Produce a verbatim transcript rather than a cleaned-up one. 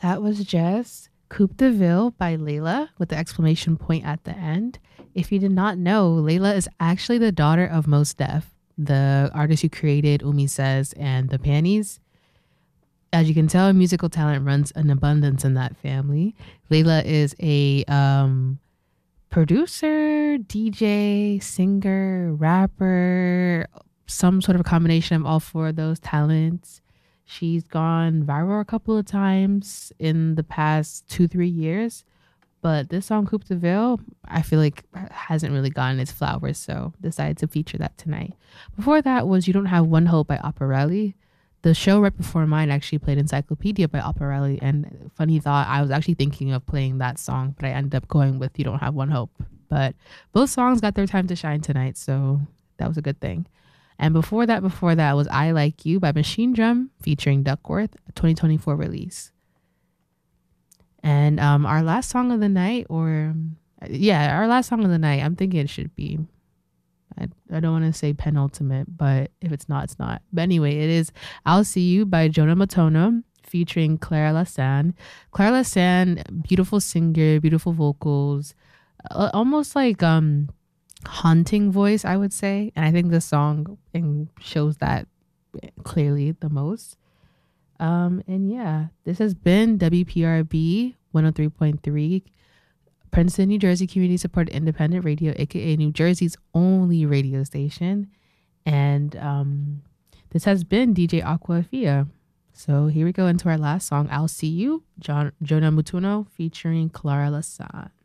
That was just Coupe de Ville by Layla with the exclamation point at the end. If you did not know, Layla is actually the daughter of Mos Def, the artist who created Umi Says and The Panties. As you can tell, musical talent runs an abundance in that family. Layla is a um, producer, D J, singer, rapper, some sort of a combination of all four of those talents. She's gone viral a couple of times in the past two, three years. But this song, Coupe de Ville, I feel like hasn't really gotten its flowers, so decided to feature that tonight. Before that was You Don't Have One Hope by Opparelli. The show right before mine actually played Encyclopedia by Opparelli, and funny thought, I was actually thinking of playing that song, but I ended up going with You Don't Have One Hope. But both songs got their time to shine tonight, so that was a good thing. And before that, before that was I Like You by Machine Drum featuring Duckworth, a twenty twenty-four release. And um, our last song of the night, or yeah, our last song of the night, I'm thinking it should be, I, I don't want to say penultimate, but if it's not, it's not. But anyway, it is I'll See You by Jonah Matono featuring Clara Lassan. Clara Lassan, beautiful singer, beautiful vocals, uh, almost like um. haunting voice, I would say, and I think this song shows that clearly the most. Um and yeah, this has been W P R B one oh three point three, Princeton, New Jersey community supported independent radio, aka New Jersey's only radio station. And um this has been D J Aquafia. So here we go into our last song, I'll See You, John Jonah Mutuno featuring Clara Lassan.